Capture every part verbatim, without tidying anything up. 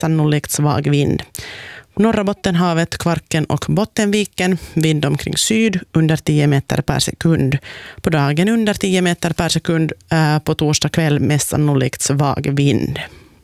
sannolikt svag vind. Norra Bottenhavet, Kvarken och Bottenviken, vind omkring syd under tio meter per sekund. På dagen under tio meter per sekund, äh, på torsdag kväll mest sannolikt svag vind.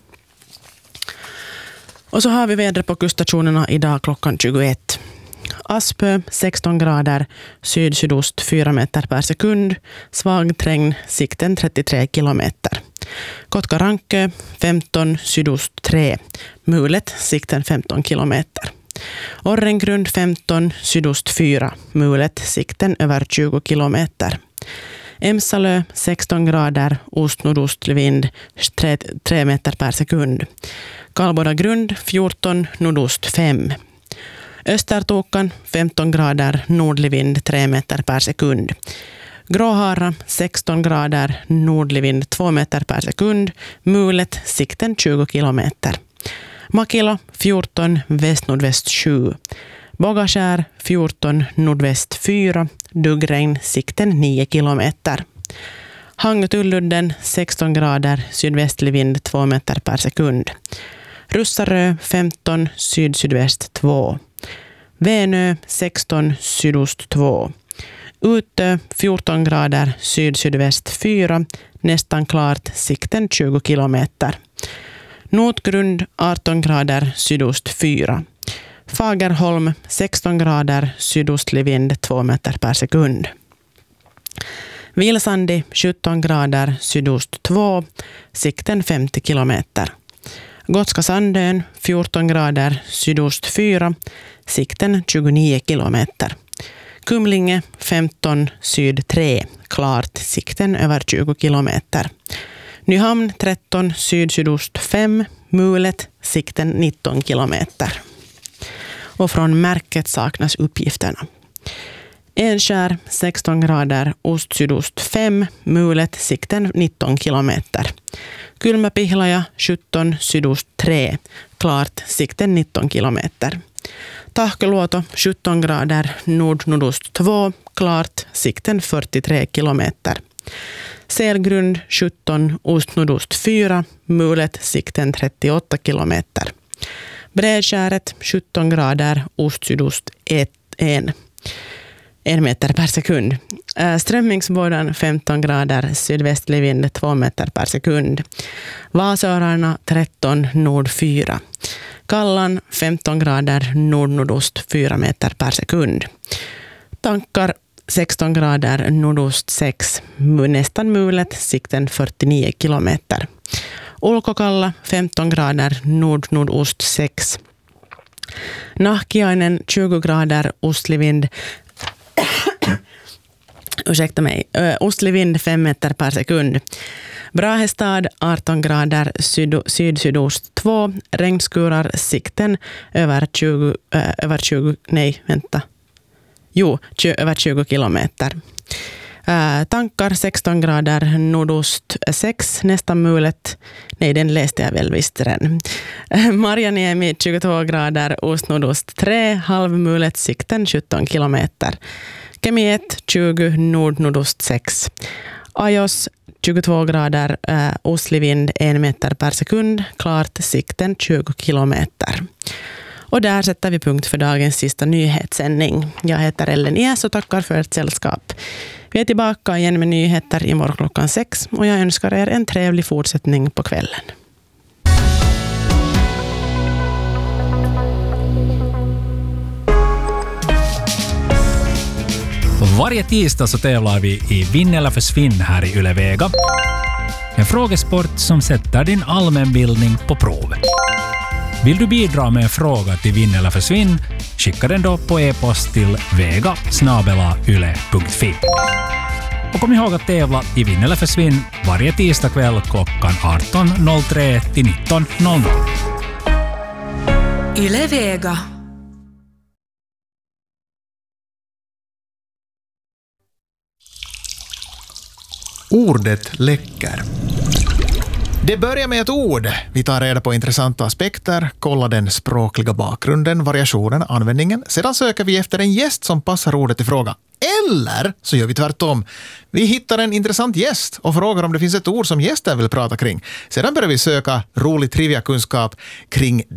Och så har vi vädret på kuststationerna idag klockan tjugoett. Aspö sexton grader, syd-sydost fyra meter per sekund, svag trängn, sikten trettiotre kilometer. Kotka-Rankö femton, sydost tre, mulet, sikten femton kilometer. Orrengrund femton, sydost fyra, mulet, sikten över tjugo kilometer. Emsalö sexton grader, ost-nordost vind tre meter per sekund. Kalboda grund fjorton, nordost fem. Östertokan femton grader, nordlig vind tre meter per sekund. Gråhara sexton grader, nordlig vind två meter per sekund. Mulet, sikten tjugo kilometer. Makila fjorton, väst-nordväst sju. Bogaskär fjorton, nordväst fyra. Duggregn, sikten nio kilometer. Hangtulludden sexton grader, sydvästlig vind två meter per sekund. Russarö femton, syd-sydväst två. Vänö sexton, sydost två. Utö fjorton grader, syd-sydväst fyra. Nästan klart, sikten tjugo kilometer. Notgrund arton grader, sydost fyra. Fagerholm sexton grader, sydostlig vind två meter per sekund. Vilsandi sjutton grader, sydost två. Sikten femtio kilometer. Gotska Sandön fjorton grader, sydost fyra. Sikten tjugonio kilometer. Kumlinge femton, syd tre. Klart, sikten över tjugo kilometer. Nyhamn tretton, syd-sydost fem. Mulet, sikten nitton kilometer. Och från märket saknas uppgifterna. Enskär sexton grader, ost-sydost fem. Mulet, sikten nitton kilometer. Kylmäpihlaja sjutton, sydost tre. Klart, sikten nitton kilometer. Tahkeluoto sjutton grader, nord-nordost två. Klart, sikten fyrtiotre kilometer. Selgrund sjutton, ost-nordost fyra. Mulet, sikten trettioåtta kilometer. Bredskäret sjutton grader, ost-sydost ett. En meter per sekund. Strömmingsbådan femton grader, sydvästlig vind två meter per sekund. Vasöarna tretton, nord fyra. Kallan femton grader, nord-nordost fyra meter per sekund. Tankar sexton grader, nordost sex. Nästan mulet, sikten fyrtionio kilometer. Ulkokalla femton grader, nord-nordost sex. Nahkiainen tjugo grader, ostlig vind ursäkta mig, ostlig vind fem meter per sekund. Brahestad arton grader, syd, syd-sydost två. Regnskurar, sikten över tjugo, äh, över tjugo, nej vänta. Jo, tjugo, över tjugo kilometer. Äh, tankar sexton grader, nordost sex, nästan mulet. Nej, den läste jag väl visst redan. Äh, Marjaniemi tjugotvå grader, ost-nordost tre, halvmulet, sikten sjutton kilometer. Kemi ett, tjugo, nord-nordost sex. Ajos tjugotvå grader, äh, ostlig vind en meter per sekund. Klart, sikten tjugo kilometer. Och där sätter vi punkt för dagens sista nyhetssändning. Jag heter Ellen Ies och tackar för ert sällskap. Vi är tillbaka igen med nyheter imorgon klockan sex och jag önskar er en trevlig fortsättning på kvällen. Varje tisdag så tävlar vi i Vinn eller försvinn här i Yle Vega. En frågesport som sätter din allmänbildning på prov. Vill du bidra med en fråga till Vinn eller försvinn, skicka den då på e-post till vega snabel-a yle punkt fi. Och kom ihåg att tävla i Vinn eller försvinn varje tisdag kväll klockan arton noll tre till nitton noll noll. Yle Vega. Ordet läcker. Det börjar med ett ord. Vi tar reda på intressanta aspekter, kollar den språkliga bakgrunden, variationen, användningen. Sedan söker vi efter en gäst som passar ordet i fråga. Eller så gör vi tvärtom. Vi hittar en intressant gäst och frågar om det finns ett ord som gästen vill prata kring. Sedan börjar vi söka rolig trivia-kunskap kring